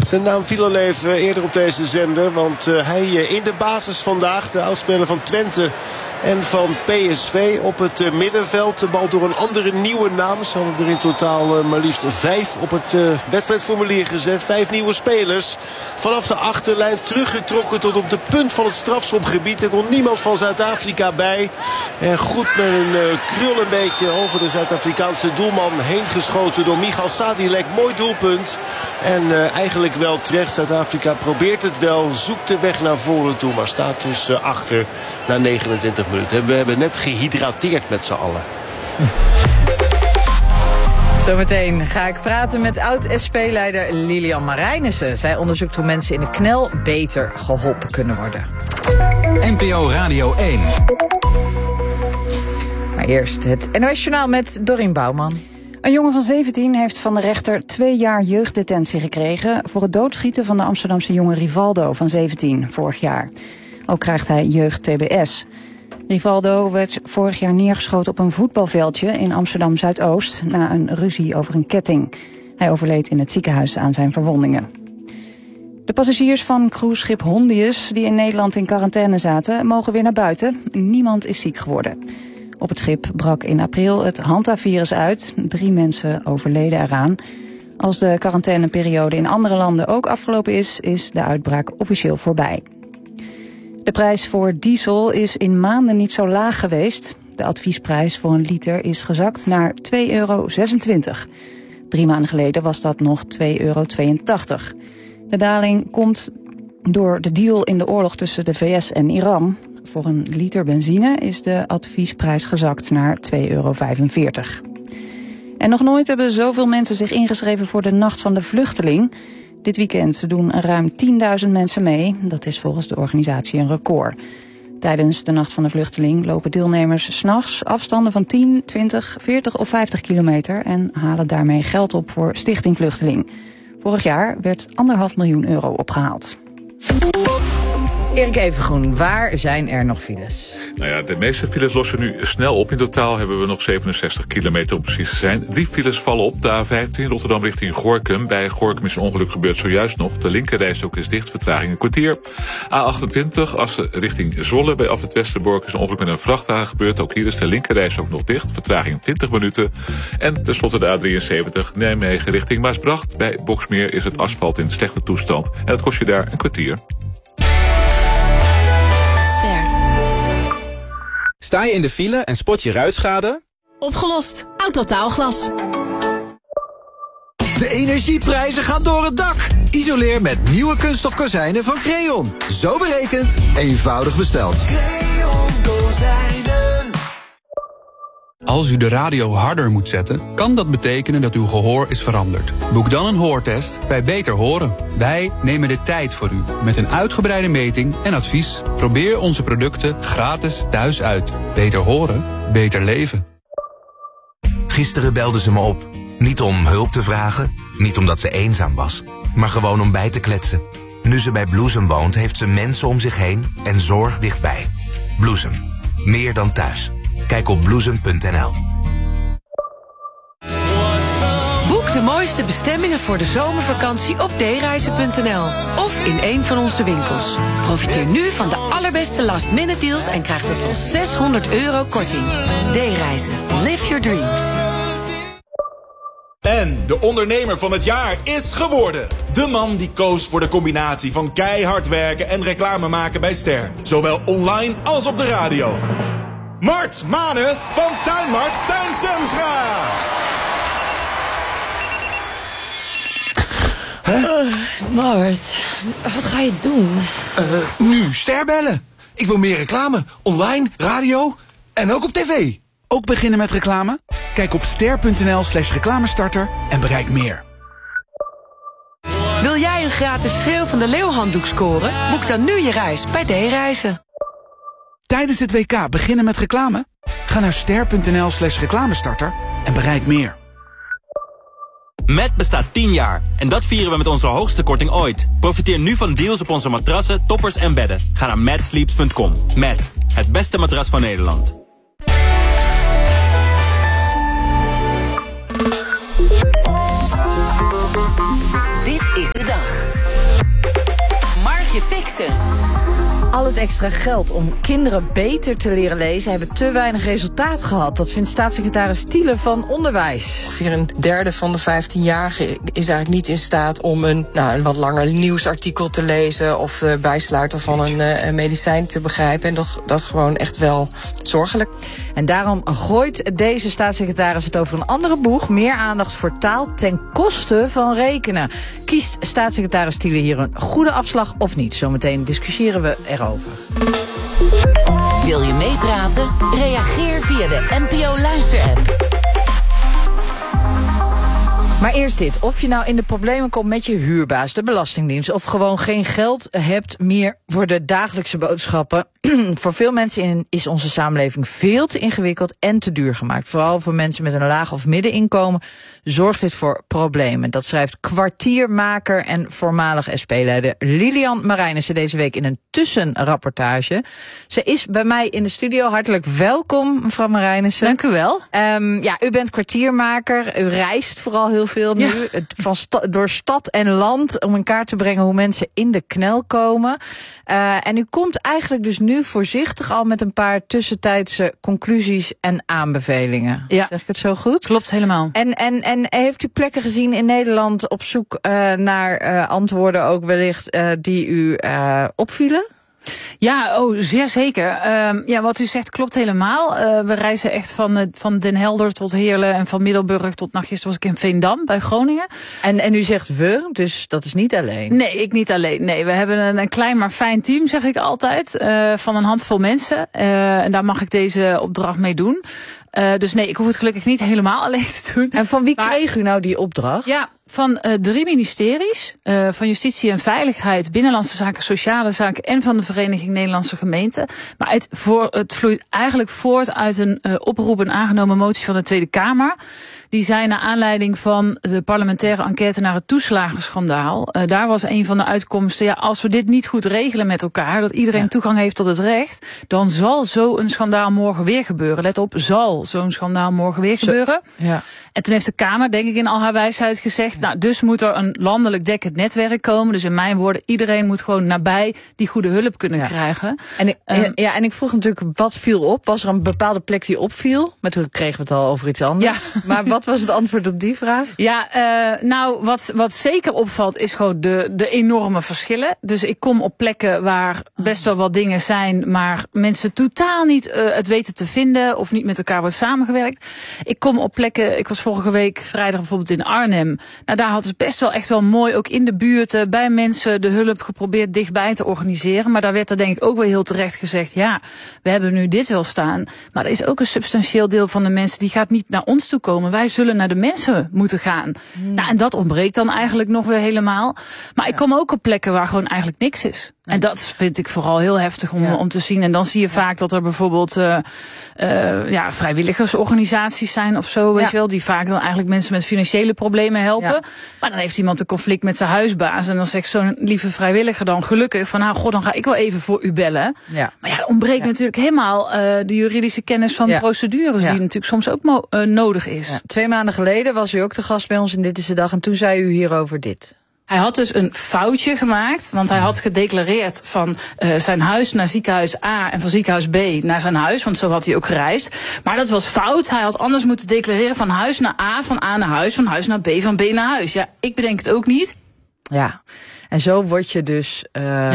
Zijn naam viel al even eerder op deze zender. Want hij in de basis vandaag, de oudspeler van Twente en van PSV op het middenveld. De bal door een andere nieuwe naam. Ze hadden er in totaal maar liefst 5 op het wedstrijdformulier gezet. 5 nieuwe spelers. Vanaf de achterlijn teruggetrokken tot op de punt van het strafschopgebied. Er kon niemand van Zuid-Afrika bij. En goed met een krul een beetje over de Zuid-Afrikaanse doelman heen geschoten door Michal Sadilek. Mooi doelpunt. En eigenlijk wel terecht. Zuid-Afrika probeert het wel. Zoekt de weg naar voren toe. Maar staat dus achter na 29 minuten. We hebben net gehydrateerd met z'n allen. Zometeen ga ik praten met oud-SP-leider Lilian Marijnissen. Zij onderzoekt hoe mensen in de knel beter geholpen kunnen worden. NPO Radio 1. Maar eerst het NOS Journaal met Dorien Bouwman. Een jongen van 17 heeft van de rechter 2 jaar jeugddetentie gekregen voor het doodschieten van de Amsterdamse jongen Rivaldo van 17 vorig jaar. Ook krijgt hij jeugd-TBS. Rivaldo werd vorig jaar neergeschoten op een voetbalveldje in Amsterdam-Zuidoost na een ruzie over een ketting. Hij overleed in het ziekenhuis aan zijn verwondingen. De passagiers van cruiseschip Hondius die in Nederland in quarantaine zaten mogen weer naar buiten. Niemand is ziek geworden. Op het schip brak in april het Hantavirus uit. 3 mensen overleden eraan. Als de quarantaineperiode in andere landen ook afgelopen is de uitbraak officieel voorbij. De prijs voor diesel is in maanden niet zo laag geweest. De adviesprijs voor een liter is gezakt naar €2,26. 3 maanden geleden was dat nog €2,82. De daling komt door de deal in de oorlog tussen de VS en Iran. Voor een liter benzine is de adviesprijs gezakt naar €2,45. En nog nooit hebben zoveel mensen zich ingeschreven voor de Nacht van de Vluchteling. Dit weekend doen ruim 10.000 mensen mee. Dat is volgens de organisatie een record. Tijdens de Nacht van de Vluchteling lopen deelnemers 's nachts afstanden van 10, 20, 40 of 50 kilometer... en halen daarmee geld op voor Stichting Vluchteling. Vorig jaar werd €1,5 miljoen opgehaald. Erik Evengroen, waar zijn er nog files? Nou ja, de meeste files lossen nu snel op. In totaal hebben we nog 67 kilometer om precies te zijn. 3 files vallen op. De A15 Rotterdam richting Gorinchem. Bij Gorinchem is een ongeluk gebeurd zojuist nog. De linkerrijstrook is dicht, vertraging een kwartier. A28 Assen richting Zwolle. Bij Afrit Westerbork is een ongeluk met een vrachtwagen gebeurd. Ook hier is de linkerrijstrook nog dicht, vertraging 20 minuten. En tenslotte de A73 Nijmegen richting Maasbracht. Bij Boksmeer is het asfalt in slechte toestand. En dat kost je daar een kwartier. Sta je in de file en spot je ruitschade? Opgelost. Autotaalglas. De energieprijzen gaan door het dak. Isoleer met nieuwe kunststof kozijnen van Creon. Zo berekend, eenvoudig besteld. Creon kozijnen. Als u de radio harder moet zetten, kan dat betekenen dat uw gehoor is veranderd. Boek dan een hoortest bij Beter Horen. Wij nemen de tijd voor u met een uitgebreide meting en advies. Probeer onze producten gratis thuis uit. Beter horen, beter leven. Gisteren belde ze me op. Niet om hulp te vragen, niet omdat ze eenzaam was, maar gewoon om bij te kletsen. Nu ze bij Bloesem woont, heeft ze mensen om zich heen en zorg dichtbij. Bloesem. Meer dan thuis. Kijk op bloesem.nl. Boek de mooiste bestemmingen voor de zomervakantie op dereizen.nl of in een van onze winkels. Profiteer nu van de allerbeste last-minute deals en krijg tot wel €600 korting. D-reizen. Live your dreams. En de ondernemer van het jaar is geworden. De man die koos voor de combinatie van keihard werken en reclame maken bij Ster. Zowel online als op de radio. Mart Manen van Tuinmart Tuincentra. Mart, wat ga je doen? Nu Ster bellen. Ik wil meer reclame. Online, radio en ook op tv. Ook beginnen met reclame? Kijk op ster.nl/reclamestarter en bereik meer. Wil jij een gratis Schreeuw van de Leeuw handdoek scoren? Boek dan nu je reis bij D-reizen. Tijdens het WK beginnen met reclame? Ga naar ster.nl/reclamestarter en bereik meer. Met bestaat 10 jaar en dat vieren we met onze hoogste korting ooit. Profiteer nu van deals op onze matrassen, toppers en bedden. Ga naar matsleeps.com. Met het beste matras van Nederland. Dit is de dag. Al het extra geld om kinderen beter te leren lezen hebben te weinig resultaat gehad. Dat vindt staatssecretaris Thiele van Onderwijs. Ongeveer een derde van de 15-jarigen is eigenlijk niet in staat om een wat langer nieuwsartikel te lezen of de bijsluiter van een medicijn te begrijpen. En dat is gewoon echt wel zorgelijk. En daarom gooit deze staatssecretaris het over een andere boeg. Meer aandacht voor taal ten koste van rekenen. Kiest staatssecretaris Thiele hier een goede afslag of niet? Zometeen discussiëren we erover. Wil je meepraten? Reageer via de NPO Luister-app. Maar eerst dit. Of je nou in de problemen komt met je huurbaas, de Belastingdienst, of gewoon geen geld hebt meer voor de dagelijkse boodschappen. Voor veel mensen is onze samenleving veel te ingewikkeld en te duur gemaakt. Vooral voor mensen met een laag of middeninkomen zorgt dit voor problemen. Dat schrijft kwartiermaker en voormalig SP-leider Lilian Marijnissen deze week in een tussenrapportage. Ze is bij mij in de studio. Hartelijk welkom, mevrouw Marijnissen. Dank u wel. U bent kwartiermaker. U reist vooral heel veel nu. Ja. Door stad en land om in kaart te brengen hoe mensen in de knel komen. En u komt eigenlijk dus nu voorzichtig al met een paar tussentijdse conclusies en aanbevelingen. Ja. Zeg ik het zo goed? Klopt, helemaal. En heeft u plekken gezien in Nederland op zoek naar antwoorden ook wellicht die u opvielen? Ja, zeer zeker. Wat u zegt klopt helemaal. We reizen echt van Den Helder tot Heerlen en van Middelburg tot gisteren was ik in Veendam bij Groningen. En u zegt we, dus dat is niet alleen? Nee, ik niet alleen. Nee, we hebben een klein maar fijn team, zeg ik altijd, van een handvol mensen. En daar mag ik deze opdracht mee doen. Dus nee, ik hoef het gelukkig niet helemaal alleen te doen. En van wie kreeg u nou die opdracht? Ja, van 3 ministeries. Van Justitie en Veiligheid, Binnenlandse Zaken, Sociale Zaken en van de Vereniging Nederlandse Gemeenten. Maar het vloeit eigenlijk voort uit een oproep en aangenomen motie van de Tweede Kamer. Die zei naar aanleiding van de parlementaire enquête naar het toeslagenschandaal. Daar was een van de uitkomsten. Ja, als we dit niet goed regelen met elkaar, dat iedereen toegang heeft tot het recht, dan zal zo'n schandaal morgen weer gebeuren. Let op, zal zo'n schandaal morgen weer gebeuren. Ja. En toen heeft de Kamer, denk ik in al haar wijsheid gezegd, dus moet er een landelijk dekkend netwerk komen. Dus in mijn woorden, iedereen moet gewoon nabij die goede hulp kunnen krijgen. En ik vroeg natuurlijk, wat viel op? Was er een bepaalde plek die opviel? Maar toen kregen we het al over iets anders. Ja. Maar wat was het antwoord op die vraag? Ja, wat zeker opvalt is gewoon de enorme verschillen. Dus ik kom op plekken waar best wel wat dingen zijn, maar mensen totaal niet het weten te vinden of niet met elkaar wordt samengewerkt. Ik kom op plekken, ik was vorige week vrijdag bijvoorbeeld in Arnhem. Nou, daar hadden ze best wel echt wel mooi ook in de buurt bij mensen de hulp geprobeerd dichtbij te organiseren. Maar daar werd er denk ik ook wel heel terecht gezegd, ja, we hebben nu dit wel staan. Maar er is ook een substantieel deel van de mensen die gaat niet naar ons toe komen. Wij zullen naar de mensen moeten gaan. Nou, en dat ontbreekt dan eigenlijk nog weer helemaal. Maar ik kom ook op plekken waar gewoon eigenlijk niks is. En dat vind ik vooral heel heftig om te zien. En dan zie je vaak dat er bijvoorbeeld vrijwilligersorganisaties zijn of zo, weet je wel, die vaak dan eigenlijk mensen met financiële problemen helpen. Ja. Maar dan heeft iemand een conflict met zijn huisbaas en dan zegt zo'n lieve vrijwilliger dan gelukkig van, nou god, dan ga ik wel even voor u bellen. Ja. Maar ja, er ontbreekt natuurlijk helemaal de juridische kennis van de procedures die natuurlijk soms ook nodig is. Ja. 2 maanden geleden was u ook te gast bij ons in Dit is de Dag en toen zei u hierover dit. Hij had dus een foutje gemaakt, want hij had gedeclareerd van zijn huis naar ziekenhuis A en van ziekenhuis B naar zijn huis, want zo had hij ook gereisd. Maar dat was fout. Hij had anders moeten declareren van huis naar A, van A naar huis, van huis naar B, van B naar huis. Ja, ik bedenk het ook niet. Ja. En zo word je dus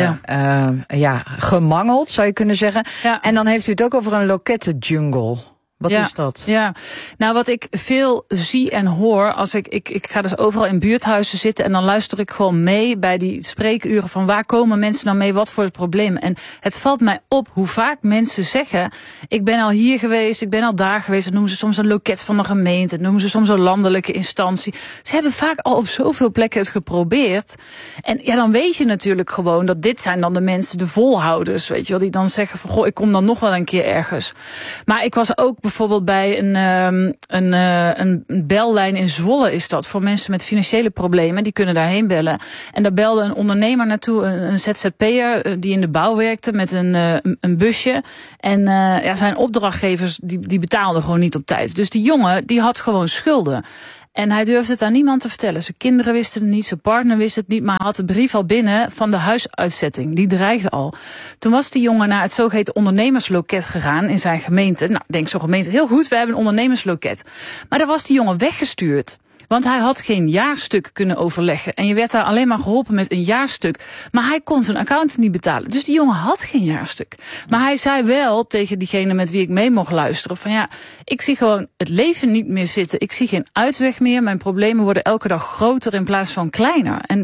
gemangeld, zou je kunnen zeggen. Ja. En dan heeft u het ook over een lokettenjungle. Wat is dat? Ja, nou wat ik veel zie en hoor, als ik ga dus overal in buurthuizen zitten en dan luister ik gewoon mee bij die spreekuren van waar komen mensen nou mee, wat voor het probleem. En het valt mij op hoe vaak mensen zeggen, ik ben al hier geweest, ik ben al daar geweest, dat noemen ze soms een loket van de gemeente, dat noemen ze soms een landelijke instantie. Ze hebben vaak al op zoveel plekken het geprobeerd. En ja, dan weet je natuurlijk gewoon dat dit zijn dan de mensen, de volhouders, weet je wel, die dan zeggen van goh, ik kom dan nog wel een keer ergens. Maar ik was ook bijvoorbeeld bij een bellijn in Zwolle is dat, voor mensen met financiële problemen, die kunnen daarheen bellen. En daar belde een ondernemer naartoe, een ZZP'er die in de bouw werkte met een busje. En zijn opdrachtgevers die betaalden gewoon niet op tijd. Dus die jongen, die had gewoon schulden. En hij durfde het aan niemand te vertellen. Zijn kinderen wisten het niet, zijn partner wist het niet, maar hij had de brief al binnen van de huisuitzetting. Die dreigde al. Toen was die jongen naar het zogeheten ondernemersloket gegaan in zijn gemeente. Nou, denkt zo'n gemeente, heel goed, we hebben een ondernemersloket. Maar daar was die jongen weggestuurd. Want hij had geen jaarstuk kunnen overleggen. En je werd daar alleen maar geholpen met een jaarstuk. Maar hij kon zijn accountant niet betalen. Dus die jongen had geen jaarstuk. Maar hij zei wel tegen diegene met wie ik mee mocht luisteren, van ja, ik zie gewoon het leven niet meer zitten. Ik zie geen uitweg meer. Mijn problemen worden elke dag groter in plaats van kleiner. En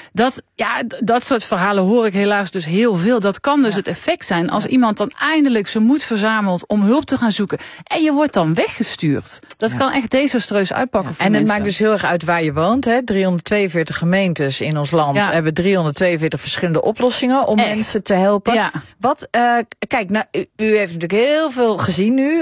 dat soort verhalen hoor ik helaas dus heel veel. Dat kan dus het effect zijn als iemand dan eindelijk zijn moed verzamelt om hulp te gaan zoeken. En je wordt dan weggestuurd. Dat kan echt desastreus uitpakken voor mensen. En het maakt dus heel erg uit waar je woont. Hè? 342 gemeentes in ons land hebben 342 verschillende oplossingen om mensen te helpen. Ja. Kijk, nou, u heeft natuurlijk heel veel gezien nu.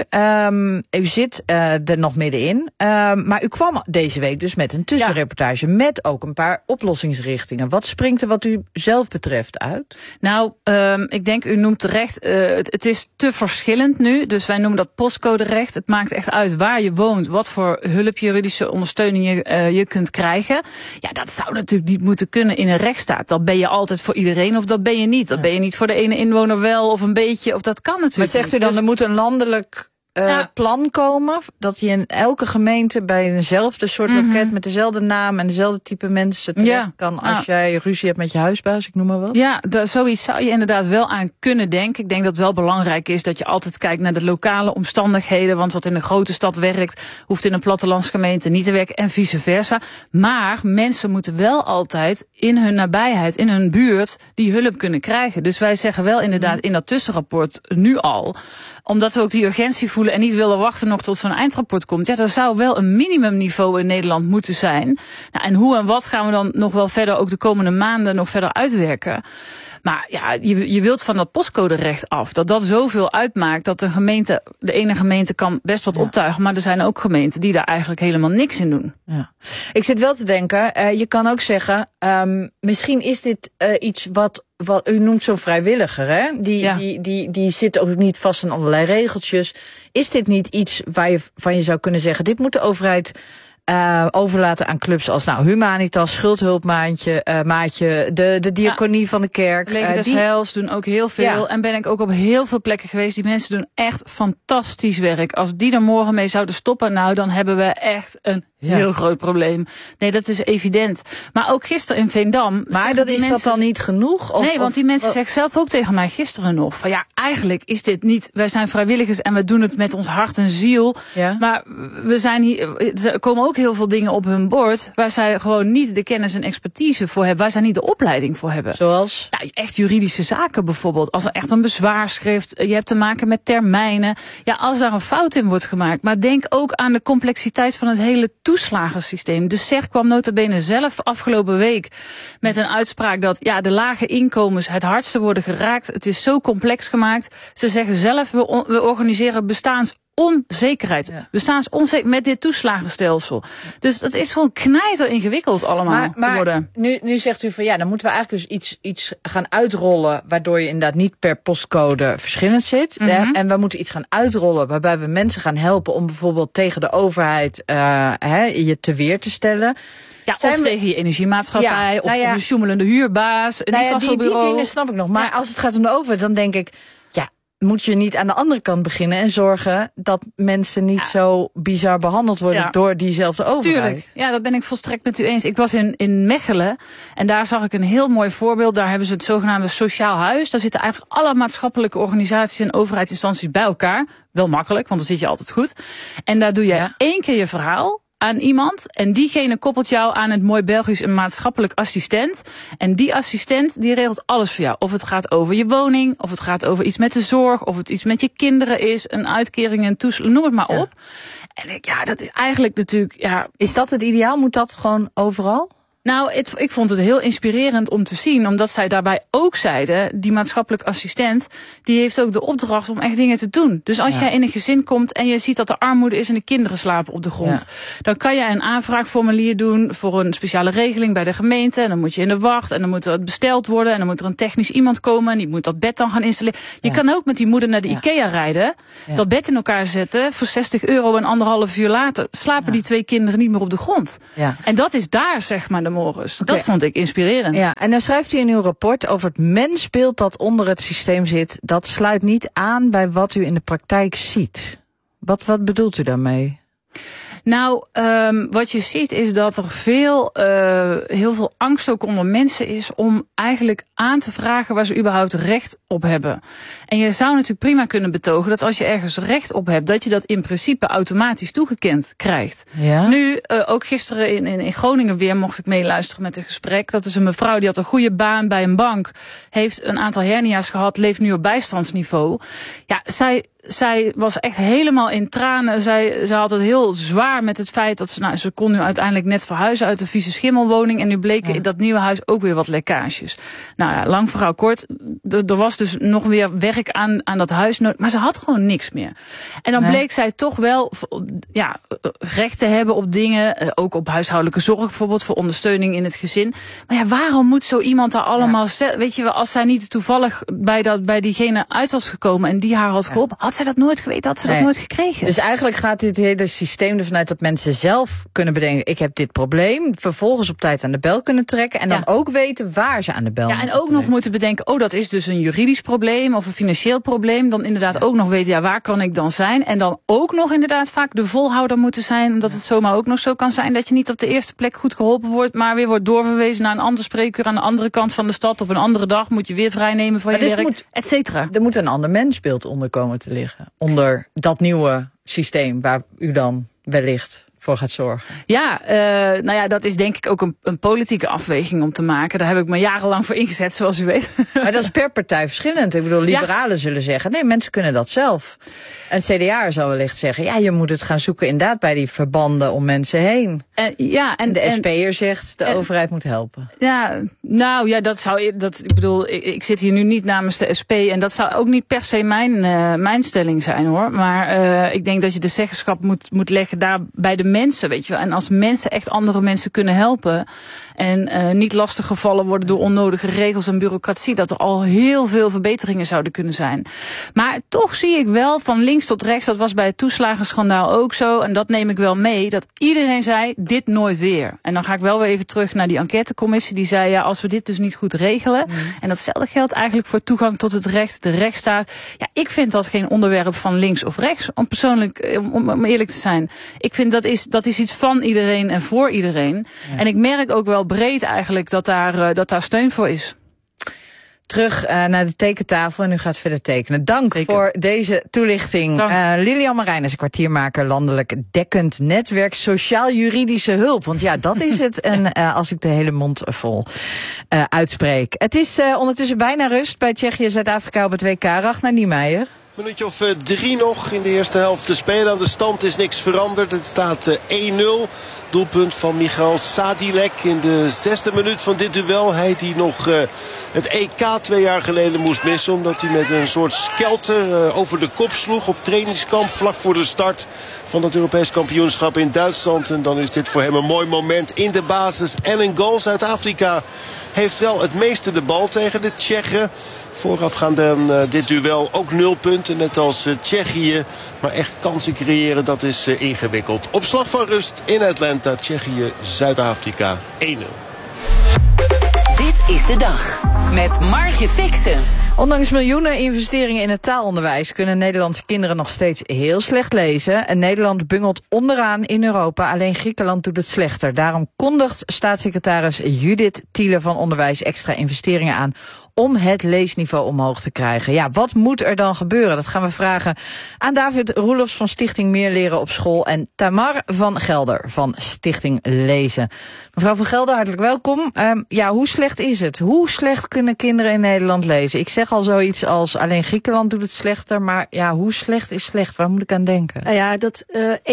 U zit er nog middenin. Maar u kwam deze week dus met een tussenreportage met ook een paar oplossingsrichtingen. Wat springt er wat u zelf betreft uit? Nou, ik denk, u noemt terecht, het is te verschillend nu. Dus wij noemen dat postcoderecht. Het maakt echt uit waar je woont, wat voor hulp, juridische ondersteuning je kunt krijgen. Ja, dat zou natuurlijk niet moeten kunnen in een rechtsstaat. Dat ben je altijd voor iedereen of dat ben je niet. Dat ben je niet voor de ene inwoner wel of een beetje, of dat kan natuurlijk niet. Maar zegt u dan, er moet een landelijk plan komen, dat je in elke gemeente bij eenzelfde soort loket met dezelfde naam en dezelfde type mensen terecht kan als jij ruzie hebt met je huisbaas, ik noem maar wat? Ja, zoiets zou je inderdaad wel aan kunnen denken. Ik denk dat het wel belangrijk is dat je altijd kijkt naar de lokale omstandigheden, want wat in een grote stad werkt, hoeft in een plattelandsgemeente niet te werken en vice versa. Maar mensen moeten wel altijd in hun nabijheid, in hun buurt, die hulp kunnen krijgen. Dus wij zeggen wel inderdaad in dat tussenrapport nu al, omdat we ook die urgentie voelen en niet willen wachten nog tot zo'n eindrapport komt. Ja, er zou wel een minimumniveau in Nederland moeten zijn. Nou, en hoe en wat gaan we dan nog wel verder, ook de komende maanden, nog verder uitwerken. Maar ja, je wilt van dat postcoderecht af. Dat zoveel uitmaakt dat de ene gemeente kan best wat optuigen. Maar er zijn ook gemeenten die daar eigenlijk helemaal niks in doen. Ja. Ik zit wel te denken, je kan ook zeggen, misschien is dit iets wat u noemt zo'n vrijwilliger, hè? Die zit ook niet vast aan allerlei regeltjes. Is dit niet iets waarvan je zou kunnen zeggen, dit moet de overheid overlaten aan clubs als Humanitas, Schuldhulpmaatje, de diaconie van de kerk. Leger des Heils doen ook heel veel. Ja. En ben ik ook op heel veel plekken geweest. Die mensen doen echt fantastisch werk. Als die er morgen mee zouden stoppen, dan hebben we echt een heel groot probleem. Nee, dat is evident. Maar ook gisteren in Veendam. Maar dat dan niet genoeg? Nee, want die mensen zeggen zelf ook tegen mij gisteren nog, van ja, eigenlijk is dit niet, wij zijn vrijwilligers en we doen het met ons hart en ziel. Ja. Maar we zijn hier, er komen ook heel veel dingen op hun bord waar zij gewoon niet de kennis en expertise voor hebben, waar zij niet de opleiding voor hebben. Zoals? Nou, echt juridische zaken bijvoorbeeld. Als er echt een bezwaarschrift, je hebt te maken met termijnen. Ja, als daar een fout in wordt gemaakt. Maar denk ook aan de complexiteit van het hele toeslagensysteem. De SER kwam nota bene zelf afgelopen week met een uitspraak dat de lage inkomens het hardste worden geraakt. Het is zo complex gemaakt. Ze zeggen zelf, we organiseren onzekerheid. Ja. Bestaansonzekerheid met dit toeslagenstelsel. Dus dat is gewoon knijter ingewikkeld allemaal geworden. Nu zegt u van dan moeten we eigenlijk dus iets gaan uitrollen waardoor je inderdaad niet per postcode verschillend zit. En we moeten iets gaan uitrollen waarbij we mensen gaan helpen om bijvoorbeeld tegen de overheid je te weer te stellen. Ja, of tegen je energiemaatschappij, of een sjoemelende huurbaas, een incassobureau. Die dingen snap ik nog. Maar als het gaat om de overheid, dan denk ik, moet je niet aan de andere kant beginnen en zorgen dat mensen niet zo bizar behandeld worden door diezelfde overheid? Tuurlijk. Ja, dat ben ik volstrekt met u eens. Ik was in Mechelen en daar zag ik een heel mooi voorbeeld. Daar hebben ze het zogenaamde sociaal huis. Daar zitten eigenlijk alle maatschappelijke organisaties en overheidsinstanties bij elkaar. Wel makkelijk, want dan zit je altijd goed. En daar doe je 1 keer je verhaal aan iemand en diegene koppelt jou aan het mooi Belgisch een maatschappelijk assistent. En die assistent die regelt alles voor jou. Of het gaat over je woning, of het gaat over iets met de zorg, of het iets met je kinderen is, een uitkering, een toeslag, noem het maar op. En dat is eigenlijk natuurlijk, Is dat het ideaal? Moet dat gewoon overal? Nou, ik vond het heel inspirerend om te zien, omdat zij daarbij ook zeiden, die maatschappelijk assistent, die heeft ook de opdracht om echt dingen te doen. Dus als jij in een gezin komt en je ziet dat er armoede is en de kinderen slapen op de grond, dan kan jij een aanvraagformulier doen voor een speciale regeling bij de gemeente. En dan moet je in de wacht en dan moet het besteld worden en dan moet er een technisch iemand komen en die moet dat bed dan gaan installeren. Je kan ook met die moeder naar de IKEA rijden, dat bed in elkaar zetten voor €60 en 1,5 uur later slapen die 2 kinderen niet meer op de grond. Ja. En dat is daar, zeg maar, de morgens. Dat vond ik inspirerend. Ja, en dan schrijft u in uw rapport over het mensbeeld dat onder het systeem zit. Dat sluit niet aan bij wat u in de praktijk ziet. Wat bedoelt u daarmee? Nou, wat je ziet is dat er heel veel angst ook onder mensen is om eigenlijk aan te vragen waar ze überhaupt recht op hebben. En je zou natuurlijk prima kunnen betogen dat als je ergens recht op hebt, dat je dat in principe automatisch toegekend krijgt. Ja? Nu, ook gisteren in Groningen weer mocht ik meeluisteren met een gesprek. Dat is een mevrouw die had een goede baan bij een bank, heeft een aantal hernia's gehad, leeft nu op bijstandsniveau. Ja, zij was echt helemaal in tranen. Zij had het heel zwaar met het feit dat ze kon nu uiteindelijk net verhuizen uit een vieze schimmelwoning. En nu bleken in dat nieuwe huis ook weer wat lekkages. Nou ja, lang verhaal kort. Er was dus nog weer werk aan dat huis nodig. Maar ze had gewoon niks meer. En dan bleek zij toch wel recht te hebben op dingen. Ook op huishoudelijke zorg bijvoorbeeld, voor ondersteuning in het gezin. Maar ja, waarom moet zo iemand daar allemaal... Weet je wel, als zij niet toevallig bij diegene uit was gekomen en die haar had geholpen, had zij dat nooit geweten, had ze dat nooit gekregen. Dus eigenlijk gaat dit hele systeem ervan uit dat mensen zelf kunnen bedenken, ik heb dit probleem, vervolgens op tijd aan de bel kunnen trekken en dan ook weten waar ze aan de bel moeten en ook nog moeten bedenken, dat is dus een juridisch probleem of een financieel probleem. Dan inderdaad ook nog weten, waar kan ik dan zijn? En dan ook nog inderdaad vaak de volhouder moeten zijn, omdat het zomaar ook nog zo kan zijn dat je niet op de eerste plek goed geholpen wordt, maar weer wordt doorverwezen naar een ander spreekuur aan de andere kant van de stad. Op een andere dag moet je weer vrijnemen van je werk, et cetera. Er moet een ander mensbeeld onder komen te liggen. Onder dat nieuwe systeem waar u dan wellicht voor gaat zorgen. Ja, dat is denk ik ook een politieke afweging om te maken. Daar heb ik me jarenlang voor ingezet, zoals u weet. Maar dat is per partij verschillend. Ik bedoel, liberalen zullen zeggen, nee, mensen kunnen dat zelf. Een CDA zal wellicht zeggen, je moet het gaan zoeken inderdaad bij die verbanden om mensen heen. En de SP'er zegt, de overheid moet helpen. Ik zit hier nu niet namens de SP en dat zou ook niet per se mijn stelling zijn, hoor. Maar ik denk dat je de zeggenschap moet leggen daar bij de mensen, weet je wel. En als mensen echt andere mensen kunnen helpen en niet lastig gevallen worden door onnodige regels en bureaucratie, dat er al heel veel verbeteringen zouden kunnen zijn. Maar toch zie ik wel van links tot rechts, dat was bij het toeslagenschandaal ook zo, en dat neem ik wel mee, dat iedereen zei, dit nooit weer. En dan ga ik wel weer even terug naar die enquêtecommissie, die zei, als we dit dus niet goed regelen, en datzelfde geldt eigenlijk voor toegang tot het recht, de rechtsstaat. Ja, ik vind dat geen onderwerp van links of rechts, om eerlijk te zijn. Ik vind dat is iets van iedereen en voor iedereen. Ja. En ik merk ook wel breed eigenlijk dat daar steun voor is. Terug naar de tekentafel en u gaat verder tekenen. Dank voor deze toelichting. Lilian Marijnissen is kwartiermaker landelijk dekkend netwerk sociaal-juridische hulp. Want dat is het. En als ik de hele mond vol uitspreek. Het is ondertussen bijna rust bij Tsjechië, Zuid-Afrika op het WK. Ragnar Niemeyer. Minuutje of 3 nog in de eerste helft te spelen. Aan de stand is niks veranderd. Het staat 1-0. Doelpunt van Michal Sadilek in de 6e minuut van dit duel. Hij die nog het EK 2 jaar geleden moest missen. Omdat hij met een soort skelter over de kop sloeg op trainingskamp. Vlak voor de start van het Europees kampioenschap in Duitsland. En dan is dit voor hem een mooi moment in de basis. En een goal. Zuid-Afrika heeft wel het meeste de bal tegen de Tsjechen. Voorafgaand aan dit duel ook 0 punten, net als Tsjechië. Maar echt kansen creëren, dat is ingewikkeld. Op slag van rust in Atlanta, Tsjechië, Zuid-Afrika 1-0. Dit is de dag met Margje Fixen. Ondanks miljoenen investeringen in het taalonderwijs kunnen Nederlandse kinderen nog steeds heel slecht lezen. En Nederland bungelt onderaan in Europa. Alleen Griekenland doet het slechter. Daarom kondigt staatssecretaris Judith Thiele van Onderwijs extra investeringen aan om het leesniveau omhoog te krijgen. Ja, wat moet er dan gebeuren? Dat gaan we vragen aan David Roelofs van Stichting Meer Leren op School en Tamar van Gelder van Stichting Lezen. Mevrouw van Gelder, hartelijk welkom. Hoe slecht is het? Hoe slecht kunnen kinderen in Nederland lezen? Ik zeg al zoiets als alleen Griekenland doet het slechter, maar hoe slecht is slecht? Waar moet ik aan denken? Nou ja, dat 1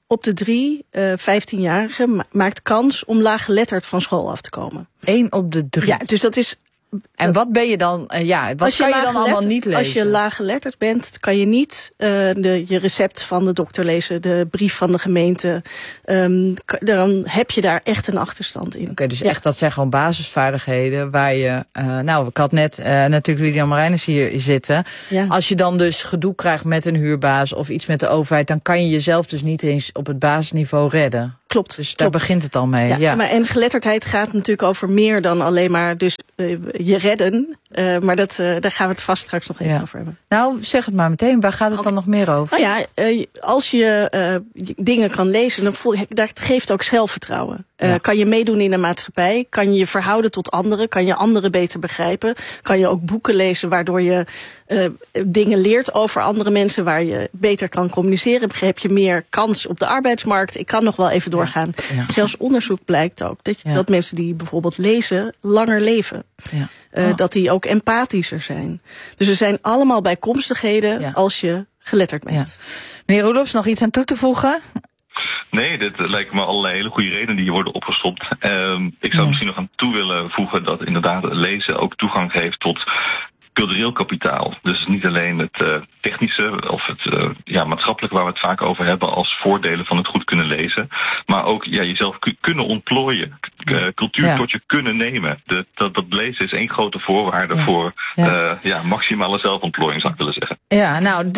op de 3 15-jarigen maakt kans om laaggeletterd van school af te komen. 1 op de 3? Ja, dus dat is... En wat ben je dan, wat kan je dan allemaal niet lezen? Als je laaggeletterd bent, kan je niet je recept van de dokter lezen, de brief van de gemeente. Dan heb je daar echt een achterstand in. Oké, dus echt, dat zijn gewoon basisvaardigheden waar je... ik had net natuurlijk Lilian Marijnis hier zitten. Ja. Als je dan dus gedoe krijgt met een huurbaas of iets met de overheid, dan kan je jezelf dus niet eens op het basisniveau redden. Klopt. Dus daar begint het al mee. Ja. Maar en geletterdheid gaat natuurlijk over meer dan alleen maar dus je redden. Maar daar gaan we het vast straks nog even over hebben. Nou, zeg het maar meteen. Waar gaat het dan nog meer over? Nou ja, als je dingen kan lezen, dan dat geeft ook zelfvertrouwen. Kan je meedoen in de maatschappij? Kan je je verhouden tot anderen? Kan je anderen beter begrijpen? Kan je ook boeken lezen waardoor je dingen leert over andere mensen, waar je beter kan communiceren? Heb je meer kans op de arbeidsmarkt? Ik kan nog wel even doorgaan. Ja. Zelfs onderzoek blijkt ook dat mensen die bijvoorbeeld lezen langer leven. Ja. Dat die ook empathischer zijn. Dus er zijn allemaal bijkomstigheden als je geletterd bent. Ja. Meneer Roelofs, nog iets aan toe te voegen? Nee, dit lijken me allerlei hele goede redenen die hier worden opgesopt. Ik zou misschien nog aan toe willen voegen dat inderdaad lezen ook toegang geeft tot cultureel kapitaal. Dus niet alleen het technische of het maatschappelijke waar we het vaak over hebben als voordelen van het goed kunnen lezen. Maar ook jezelf kunnen ontplooien. Cultuur tot je kunnen nemen. Dat lezen is één grote voorwaarde voor maximale zelfontplooiing, zou ik willen zeggen. Ja, nou,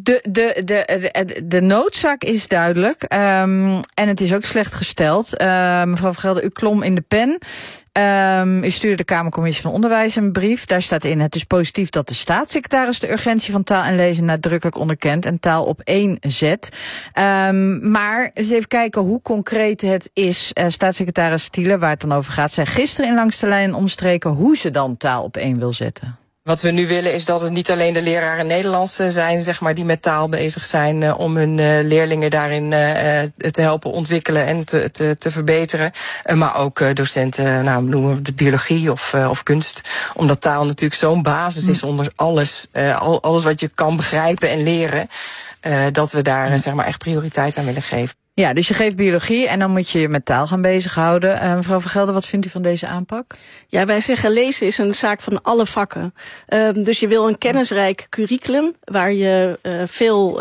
de noodzaak is duidelijk. En het is ook slecht gesteld. Mevrouw van Gelder, u klom in de pen. U stuurde de Kamercommissie van Onderwijs een brief. Daar staat in: het is positief dat de staatssecretaris de urgentie van taal en lezen nadrukkelijk onderkent en taal op 1 zet. Maar eens even kijken hoe concreet het is. Staatssecretaris Stiele, waar het dan over gaat, zei gisteren in Langs de Lijn omstreken hoe ze dan taal op 1 wil zetten. Wat we nu willen is dat het niet alleen de leraren Nederlands zijn, zeg maar, die met taal bezig zijn om hun leerlingen daarin te helpen ontwikkelen en te verbeteren. Maar ook docenten, noemen we de biologie of kunst. Omdat taal natuurlijk zo'n basis is onder alles. Alles wat je kan begrijpen en leren. Dat we daar zeg maar echt prioriteit aan willen geven. Ja, dus je geeft biologie en dan moet je je met taal gaan bezighouden. Mevrouw van Gelder, wat vindt u van deze aanpak? Ja, wij zeggen lezen is een zaak van alle vakken. Dus je wil een kennisrijk curriculum waar je veel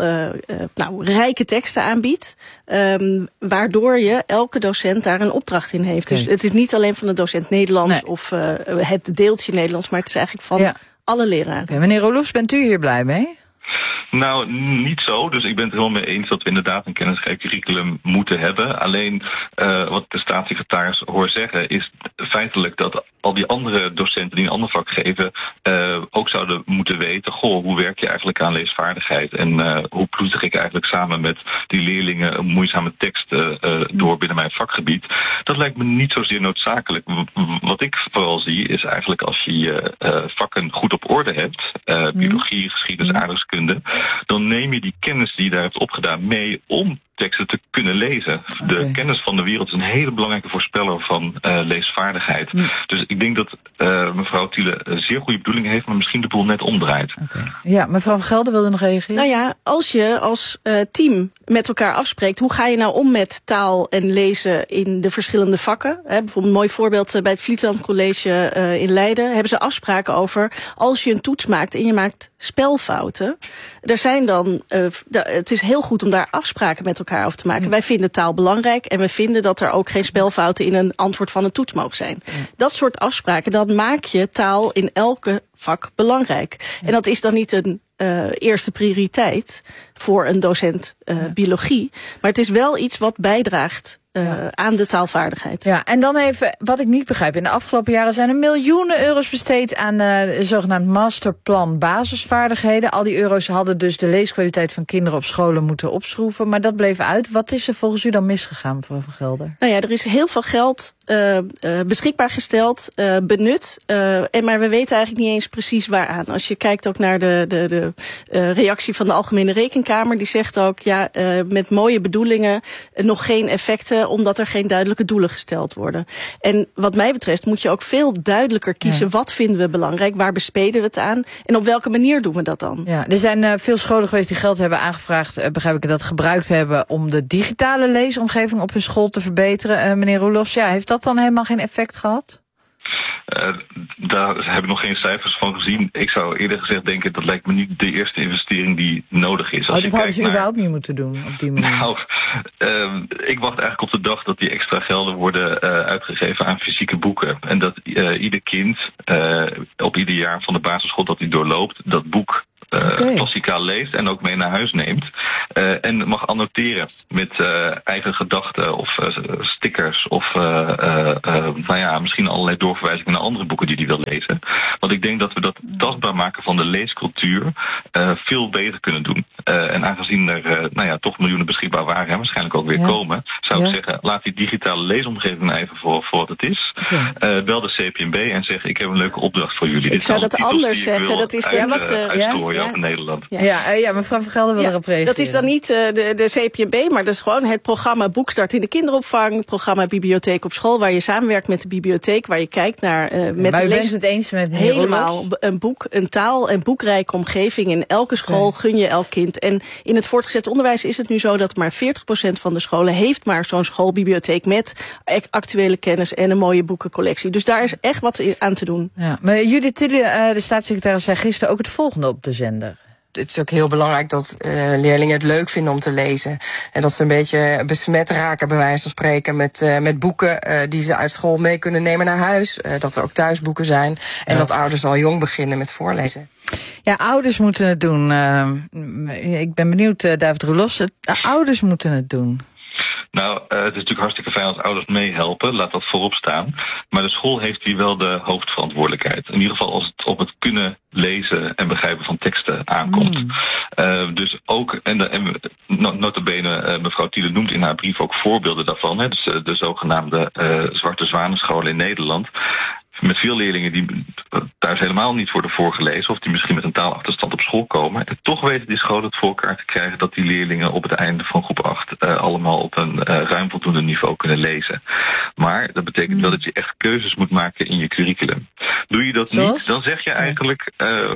rijke teksten aanbiedt. Waardoor je elke docent daar een opdracht in heeft. Okay. Dus het is niet alleen van de docent Nederlands of het deeltje Nederlands, maar het is eigenlijk van alle leraren. Okay, meneer Roelofs, bent u hier blij mee? Nou, niet zo. Dus ik ben het helemaal mee eens dat we inderdaad een kennisrijk curriculum moeten hebben. Alleen wat de staatssecretaris hoort zeggen is feitelijk dat al die andere docenten die een ander vak geven ook zouden moeten weten, hoe werk je eigenlijk aan leesvaardigheid en hoe ploeter ik eigenlijk samen met die leerlingen een moeizame tekst door binnen mijn vakgebied. Dat lijkt me niet zozeer noodzakelijk. Wat ik vooral zie is eigenlijk als je je vakken goed op orde hebt, biologie, geschiedenis, aardrijkskunde, dan neem je die kennis die je daar hebt opgedaan mee om teksten te kunnen lezen. De kennis van de wereld is een hele belangrijke voorspeller van leesvaardigheid. Dus ik denk dat mevrouw Thiele zeer goede bedoelingen heeft, maar misschien de boel net omdraait. Ja, mevrouw van Gelder wilde nog reageren. Nou ja, als je als team met elkaar afspreekt, hoe ga je nou om met taal en lezen in de verschillende vakken? Bijvoorbeeld een mooi voorbeeld bij het Vlietland College in Leiden hebben ze afspraken over als je een toets maakt en je maakt spelfouten. Er zijn dan, het is heel goed om daar afspraken met elkaar over te maken. Wij vinden taal belangrijk en we vinden dat er ook geen spelfouten in een antwoord van een toets mogen zijn. Dat soort afspraken, dan maak je taal in elke vak belangrijk. En dat is dan niet een eerste prioriteit voor een docent biologie. Maar het is wel iets wat bijdraagt aan de taalvaardigheid. Ja, en dan even, wat ik niet begrijp. In de afgelopen jaren zijn er miljoenen euro's besteed aan zogenaamd masterplan basisvaardigheden. Al die euro's hadden dus de leeskwaliteit van kinderen op scholen moeten opschroeven. Maar dat bleef uit. Wat is er volgens u dan misgegaan, mevrouw van Gelder? Nou ja, er is heel veel geld beschikbaar gesteld, benut. Maar we weten eigenlijk niet eens precies waaraan. Als je kijkt ook naar de reactie van de Algemene Rekenkamer, Rekenkamer die zegt ook, met mooie bedoelingen nog geen effecten, omdat er geen duidelijke doelen gesteld worden. En wat mij betreft moet je ook veel duidelijker kiezen, wat vinden we belangrijk, waar besteden we het aan en op welke manier doen we dat dan? Ja, er zijn veel scholen geweest die geld hebben aangevraagd, begrijp ik, dat gebruikt hebben om de digitale leesomgeving op hun school te verbeteren. Meneer Roelofs, heeft dat dan helemaal geen effect gehad? Daar heb ik nog geen cijfers van gezien. Ik zou eerder gezegd denken, dat lijkt me niet de eerste investering die nodig is. Dat hadden ze überhaupt niet moeten doen op die manier. Nou, ik wacht eigenlijk op de dag dat die extra gelden worden uitgegeven aan fysieke boeken. En dat ieder kind op ieder jaar van de basisschool dat hij doorloopt, dat boek klassikaal leest en ook mee naar huis neemt. En mag annoteren met eigen gedachten of stickers of misschien allerlei doorverwijzingen naar andere boeken die hij wil lezen. Want ik denk dat we dat tastbaar maken van de leescultuur veel beter kunnen doen. En aangezien er toch miljoenen beschikbaar waren en waarschijnlijk ook weer komen, zou ik zeggen, laat die digitale leesomgeving nou even voor wat het is. Bel de CPNB en zeg, ik heb een leuke opdracht voor jullie. Ik zou dat anders zeggen. Dat is in Nederland. Ja, mevrouw van Gelder wil erop reageren. Dat is dan niet de CPNB, maar dat is gewoon het programma Boekstart in de kinderopvang, het programma Bibliotheek op school, waar je samenwerkt met de bibliotheek, waar je kijkt naar maar u bent het eens met meneer helemaal een boek, een taal- en boekrijke omgeving in elke school gun je elk kind. En in het voortgezet onderwijs is het nu zo dat maar 40% van de scholen heeft maar zo'n schoolbibliotheek met actuele kennis en een mooie boekencollectie. Dus daar is echt wat aan te doen. Ja, maar Judith Tiele, de staatssecretaris, zei gisteren ook het volgende op de zender. Het is ook heel belangrijk dat leerlingen het leuk vinden om te lezen. En dat ze een beetje besmet raken, bij wijze van spreken, met boeken die ze uit school mee kunnen nemen naar huis. Dat er ook thuisboeken zijn. En dat ouders al jong beginnen met voorlezen. Ja, ouders moeten het doen. Ik ben benieuwd, David Roelofs. Ouders moeten het doen. Nou, het is natuurlijk hartstikke fijn als ouders meehelpen, laat dat voorop staan. Maar de school heeft hier wel de hoofdverantwoordelijkheid. In ieder geval als het op het kunnen lezen en begrijpen van teksten aankomt. Dus ook, en nota bene, mevrouw Tiele noemt in haar brief ook voorbeelden daarvan. Hè, dus de zogenaamde zwarte zwanenscholen in Nederland. Met veel leerlingen die thuis helemaal niet worden voorgelezen, of die misschien met een taalachterstand op school komen. En toch weten die scholen het voor elkaar te krijgen dat die leerlingen op het einde van groep 8 allemaal op een ruim voldoende niveau kunnen lezen. Maar dat betekent wel dat je echt keuzes moet maken in je curriculum. Doe je dat niet, dan zeg je eigenlijk,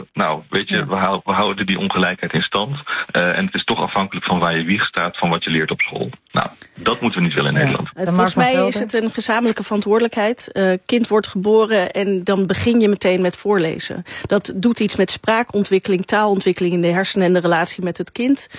we houden die ongelijkheid in stand. En het is toch afhankelijk van waar je wieg staat, van wat je leert op school. Nou, dat moeten we niet willen in Nederland. Volgens mij is het een gezamenlijke verantwoordelijkheid. Kind wordt geboren en dan begin je meteen met voorlezen. Dat doet iets met spraakontwikkeling, taalontwikkeling in de hersenen en de relatie met het kind.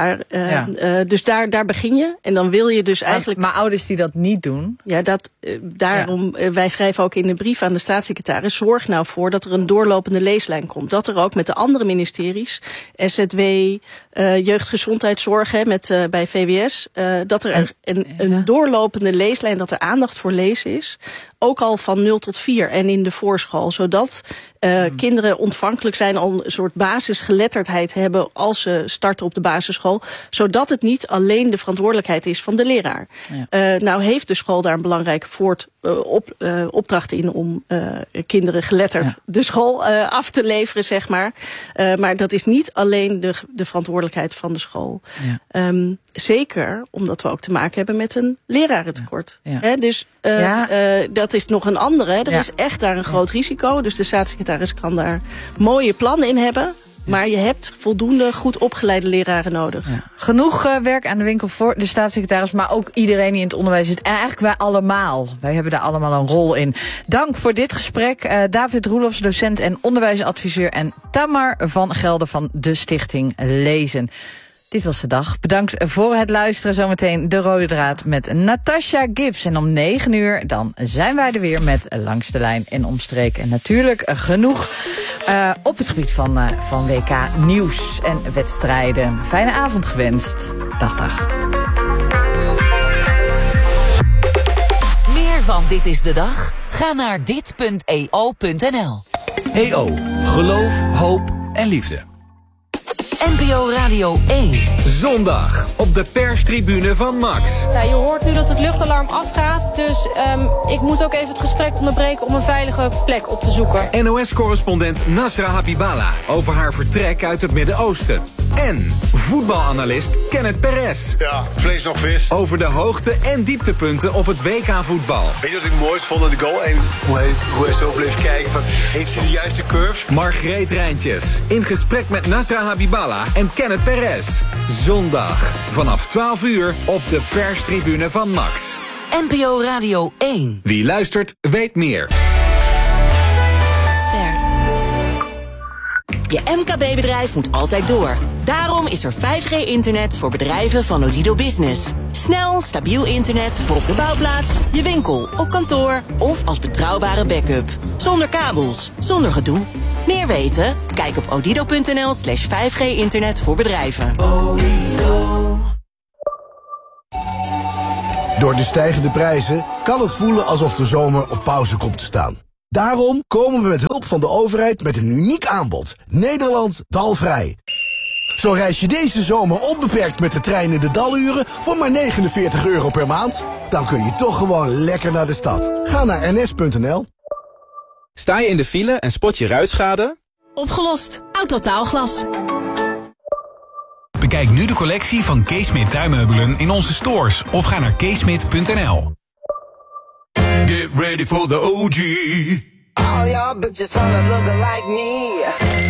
Dus daar begin je. En dan wil je dus eigenlijk. Maar ouders die dat niet doen? Ja, daarom, wij schrijven ook in de brief aan de staatssecretaris, zorg nou voor dat er een doorlopende leeslijn komt. Dat er ook met de andere ministeries, SZW, jeugdgezondheidszorg bij VWS, dat er een doorlopende leeslijn, dat er aandacht voor lezen is. Ook al van 0 tot 4 en in de voorschool. Zodat kinderen ontvankelijk zijn, al een soort basisgeletterdheid hebben als ze starten op de basisschool. Zodat het niet alleen de verantwoordelijkheid is van de leraar. Ja. Nou heeft de school daar een belangrijke opdracht in om kinderen geletterd de school af te leveren, zeg maar. Maar dat is niet alleen de verantwoordelijkheid van de school. Ja. Zeker omdat we ook te maken hebben met een lerarentekort. Ja. Ja. Dus dat is nog een andere. Er is echt daar een groot risico. Dus de staatssecretaris kan daar mooie plannen in hebben. Maar je hebt voldoende goed opgeleide leraren nodig. Ja. Genoeg werk aan de winkel voor de staatssecretaris, maar ook iedereen die in het onderwijs zit. En eigenlijk wij allemaal. Wij hebben daar allemaal een rol in. Dank voor dit gesprek. David Roelofs, docent en onderwijsadviseur. En Tamar van Gelder van de Stichting Lezen. Dit was de dag. Bedankt voor het luisteren. Zometeen de rode draad met Natasha Gibbs. En om 9 uur dan zijn wij er weer met Langs de Lijn en Omstreken. En natuurlijk genoeg op het gebied van WK nieuws en wedstrijden. Fijne avond gewenst. Dag. Meer van Dit is de Dag? Ga naar dit.eo.nl. EO. Geloof, hoop en liefde. NPO Radio 1. Zondag op de perstribune van Max. Ja, je hoort nu dat het luchtalarm afgaat, dus ik moet ook even het gesprek onderbreken om een veilige plek op te zoeken. NOS-correspondent Nasra Habiballa over haar vertrek uit het Midden-Oosten. En voetbalanalist Kenneth Perez. Ja, vlees nog vis. Over de hoogte- en dieptepunten op het WK-voetbal. Weet je wat ik het mooist vond aan de goal? En hoe hij zo bleef kijken van, heeft hij de juiste curve? Margreet Rijntjes. In gesprek met Nasra Habiballa en Kenneth Perez. Zondag vanaf 12 uur op de perstribune van Max. NPO Radio 1. Wie luistert, weet meer. Je MKB-bedrijf moet altijd door. Daarom is er 5G-internet voor bedrijven van Odido Business. Snel, stabiel internet voor op de bouwplaats, je winkel, op kantoor of als betrouwbare backup. Zonder kabels, zonder gedoe. Meer weten? Kijk op odido.nl/5G-internet voor bedrijven. Door de stijgende prijzen kan het voelen alsof de zomer op pauze komt te staan. Daarom komen we met hulp van de overheid met een uniek aanbod. Nederland dalvrij. Zo reis je deze zomer onbeperkt met de trein in de daluren voor maar €49 per maand. Dan kun je toch gewoon lekker naar de stad. Ga naar ns.nl. Sta je in de file en spot je ruitschade? Opgelost. Autotaalglas. Bekijk nu de collectie van Keesmit tuinmeubelen in onze stores of ga naar keesmit.nl. Get ready for the OG. All y'all bitches wanna look like me.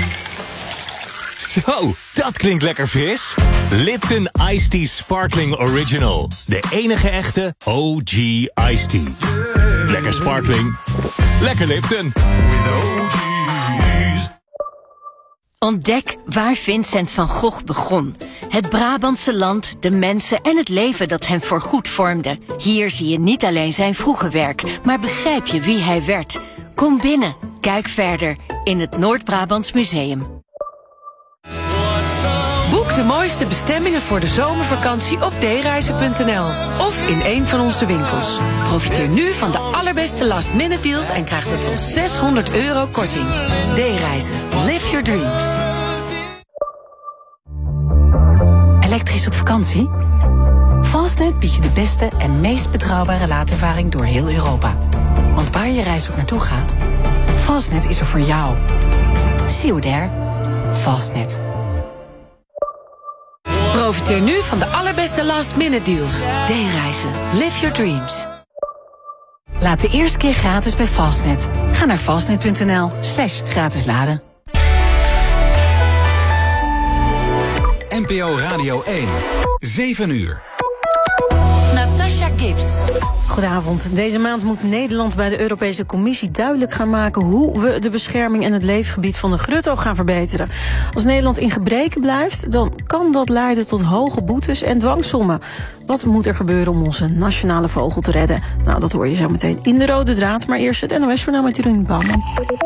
Zo, dat klinkt lekker fris. Lipton Iced Tea Sparkling Original. De enige echte OG Iced Tea. Lekker sparkling. Lekker Lipton. Ontdek waar Vincent van Gogh begon. Het Brabantse land, de mensen en het leven dat hem voorgoed vormde. Hier zie je niet alleen zijn vroege werk, maar begrijp je wie hij werd. Kom binnen, kijk verder in het Noord-Brabants Museum. Boek de mooiste bestemmingen voor de zomervakantie op dereizen.nl of in een van onze winkels. Profiteer nu van de allerbeste last-minute deals en krijg tot wel €600 korting. D-reizen. Live your dreams. Elektrisch op vakantie? Fastnet biedt je de beste en meest betrouwbare laadervaring door heel Europa. Want waar je reis ook naartoe gaat, Fastnet is er voor jou. See you there. Fastnet. Profiteer nu van de allerbeste last-minute deals. D-reizen. Live your dreams. Laat de eerste keer gratis bij Fastnet. Ga naar fastnet.nl/gratis laden. NPO Radio 1. 7 uur. Natasha Gibbs. Goedenavond. Deze maand moet Nederland bij de Europese Commissie duidelijk gaan maken hoe we de bescherming en het leefgebied van de grutto gaan verbeteren. Als Nederland in gebreken blijft, dan kan dat leiden tot hoge boetes en dwangsommen. Wat moet er gebeuren om onze nationale vogel te redden? Nou, dat hoor je zo meteen in de Rode Draad. Maar eerst het NOS-journaal met Jeroen Bouwman.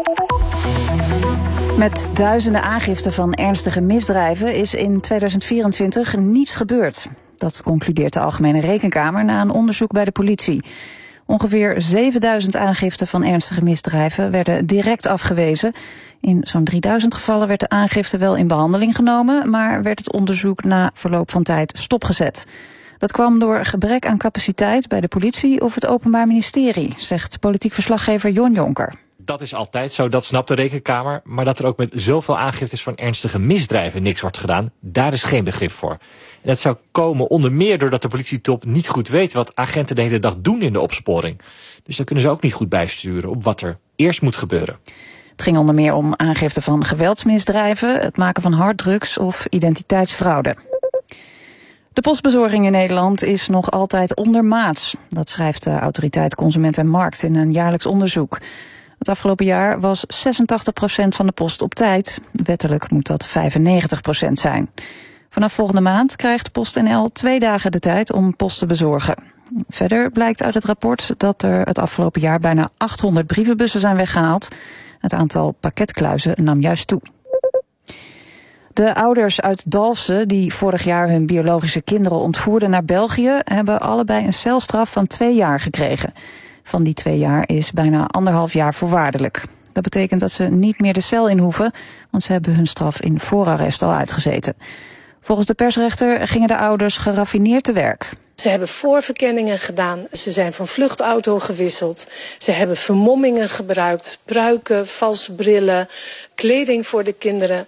Met duizenden aangiften van ernstige misdrijven is in 2024 niets gebeurd. Dat concludeert de Algemene Rekenkamer na een onderzoek bij de politie. Ongeveer 7000 aangiften van ernstige misdrijven werden direct afgewezen. In zo'n 3000 gevallen werd de aangifte wel in behandeling genomen, maar werd het onderzoek na verloop van tijd stopgezet. Dat kwam door gebrek aan capaciteit bij de politie of het Openbaar Ministerie, zegt politiek verslaggever Jon Jonker. Dat is altijd zo, dat snapt de Rekenkamer. Maar dat er ook met zoveel aangiftes van ernstige misdrijven niks wordt gedaan, daar is geen begrip voor. En dat zou komen onder meer doordat de politietop niet goed weet wat agenten de hele dag doen in de opsporing. Dus daar kunnen ze ook niet goed bijsturen op wat er eerst moet gebeuren. Het ging onder meer om aangifte van geweldsmisdrijven, het maken van harddrugs of identiteitsfraude. De postbezorging in Nederland is nog altijd ondermaats. Dat schrijft de Autoriteit Consument en Markt in een jaarlijks onderzoek. Het afgelopen jaar was 86% van de post op tijd. Wettelijk moet dat 95% zijn. Vanaf volgende maand krijgt PostNL 2 dagen de tijd om post te bezorgen. Verder blijkt uit het rapport dat er het afgelopen jaar bijna 800 brievenbussen zijn weggehaald. Het aantal pakketkluizen nam juist toe. De ouders uit Dalfsen die vorig jaar hun biologische kinderen ontvoerden naar België, hebben allebei een celstraf van 2 jaar gekregen. Van die 2 jaar is bijna 1,5 jaar voorwaardelijk. Dat betekent dat ze niet meer de cel in hoeven, want ze hebben hun straf in voorarrest al uitgezeten. Volgens de persrechter gingen de ouders geraffineerd te werk. Ze hebben voorverkenningen gedaan, ze zijn van vluchtauto gewisseld, ze hebben vermommingen gebruikt, pruiken, valse brillen, kleding voor de kinderen.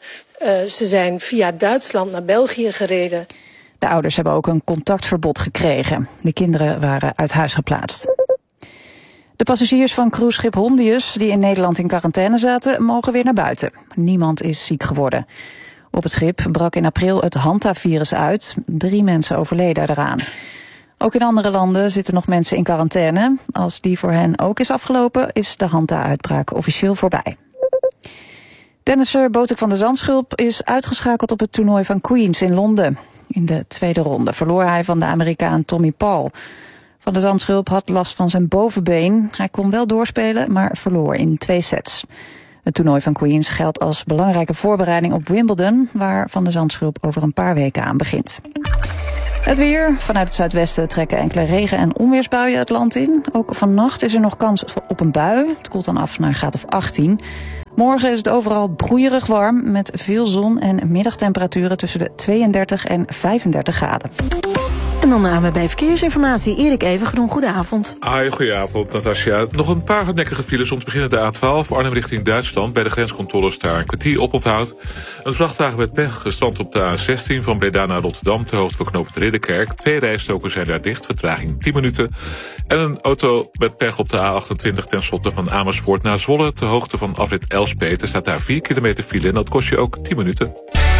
Ze zijn via Duitsland naar België gereden. De ouders hebben ook een contactverbod gekregen. De kinderen waren uit huis geplaatst. De passagiers van cruiseschip Hondius, die in Nederland in quarantaine zaten, mogen weer naar buiten. Niemand is ziek geworden. Op het schip brak in april het Hanta-virus uit. 3 mensen overleden eraan. Ook in andere landen zitten nog mensen in quarantaine. Als die voor hen ook is afgelopen, is de Hanta-uitbraak officieel voorbij. Tennisser Botik van der Zandschulp is uitgeschakeld op het toernooi van Queens in Londen. In de tweede ronde verloor hij van de Amerikaan Tommy Paul. Van der Zandschulp had last van zijn bovenbeen. Hij kon wel doorspelen, maar verloor in 2 sets. Het toernooi van Queens geldt als belangrijke voorbereiding op Wimbledon, waar Van der Zandschulp over een paar weken aan begint. Het weer. Vanuit het zuidwesten trekken enkele regen- en onweersbuien het land in. Ook vannacht is er nog kans op een bui. Het koelt dan af naar een graad of 18. Morgen is het overal broeierig warm met veel zon en middagtemperaturen tussen de 32 en 35 graden. En dan de ANWB Verkeersinformatie. Erik Evengroen, goedenavond. Hoi, goedenavond Natasja. Nog een paar hardnekkige files om te beginnen de A12... Arnhem richting Duitsland. Bij de grenscontroles daar een kwartier oponthoud. Een vrachtwagen met pech gestrand op de A16 van Breda naar Rotterdam... ter hoogte van knooppunt Ridderkerk. 2 rijstroken zijn daar dicht, vertraging 10 minuten. En een auto met pech op de A28 ten slotte van Amersfoort naar Zwolle... ter hoogte van afrit Elspet. Er staat daar 4 kilometer file en dat kost je ook 10 minuten.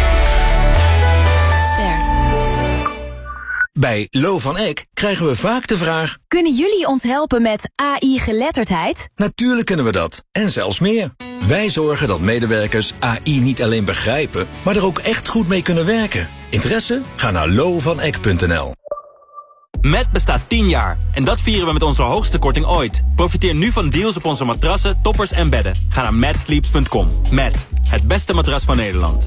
Bij Lo van Eck krijgen we vaak de vraag... Kunnen jullie ons helpen met AI-geletterdheid? Natuurlijk kunnen we dat, en zelfs meer. Wij zorgen dat medewerkers AI niet alleen begrijpen... maar er ook echt goed mee kunnen werken. Interesse? Ga naar lovaneck.nl. Met bestaat 10 jaar en dat vieren we met onze hoogste korting ooit. Profiteer nu van deals op onze matrassen, toppers en bedden. Ga naar matsleeps.com. Met het beste matras van Nederland.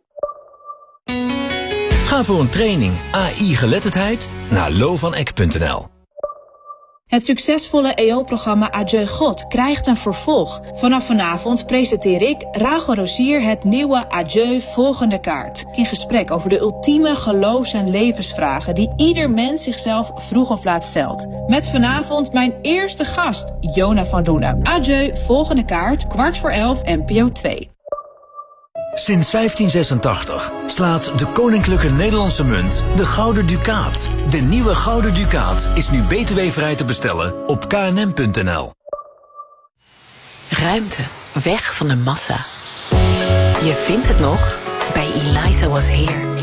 Ga voor een training AI-geletterdheid naar lovaneck.nl. Het succesvolle EO-programma Adieu God krijgt een vervolg. Vanaf vanavond presenteer ik, Rachel Rosier, het nieuwe Adieu Volgende Kaart. In gesprek over de ultieme geloofs- en levensvragen die ieder mens zichzelf vroeg of laat stelt. Met vanavond mijn eerste gast, Jona van Doenen. Adieu Volgende Kaart, 11:15 NPO 2. Sinds 1586 slaat de Koninklijke Nederlandse Munt de Gouden Ducaat. De nieuwe Gouden Ducaat is nu btw-vrij te bestellen op knm.nl. Ruimte, weg van de massa. Je vindt het nog bij Eliza Was Here.